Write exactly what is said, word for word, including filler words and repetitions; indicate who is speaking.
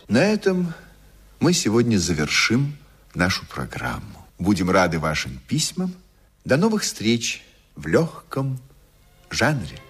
Speaker 1: На этом мы сегодня завершим нашу программу. Будем рады вашим письмам. До новых встреч в легком жанре.